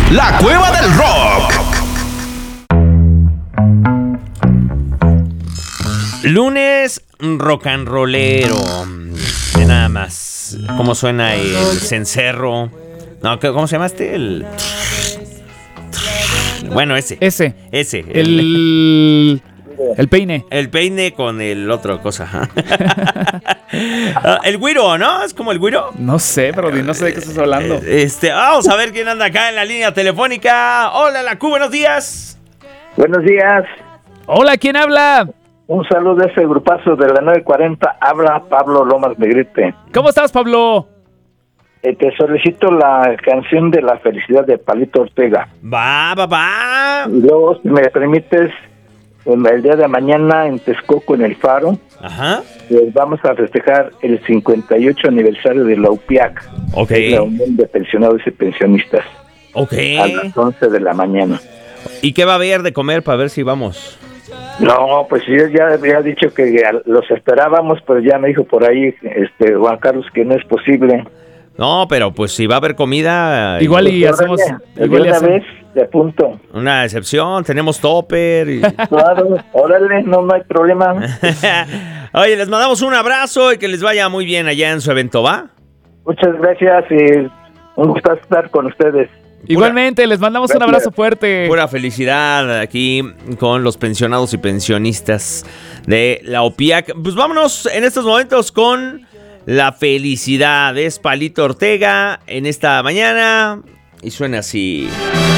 La Cueva del Rock. Lunes rock and rollero. De nada más. ¿Cómo suena el cencerro? No, ¿cómo se llama este? Bueno, ese. Ese. El peine. El peine con el otro cosa. El güiro, ¿no? ¿Es como el güiro? No sé, pero no sé de qué estás hablando. Vamos a ver quién anda acá en la línea telefónica. Hola, la Q, buenos días. Buenos días. Hola, ¿quién habla? Un saludo de ese grupazo de la 940. Habla Pablo Lomas Negrete. ¿Cómo estás, Pablo? Te solicito la canción de La Felicidad de Palito Ortega. Va. Y luego, si me permites, el día de mañana en Texcoco, en el Faro, Ajá. pues vamos a festejar el 58 aniversario de la UPIAC, Ok. la Unión de Pensionados y Pensionistas, Ok. a las 11 de la mañana. ¿Y qué va a haber de comer para ver si vamos? No, pues yo ya había dicho que los esperábamos, pero ya me dijo por ahí Juan Carlos que no es posible. No, pero pues si va a haber comida... Igual y Pues, hacemos... órale, Igual y de una hacemos... vez, de punto. Una excepción, tenemos topper. Y... Claro, órale, no hay problema. Oye, les mandamos un abrazo y que les vaya muy bien allá en su evento, ¿va? Muchas gracias y un gusto estar con ustedes. Igualmente, les mandamos un abrazo fuerte. Pura felicidad aquí con los pensionados y pensionistas de la OPIAC. Pues vámonos en estos momentos con La Felicidad. Es Palito Ortega en esta mañana y suena así.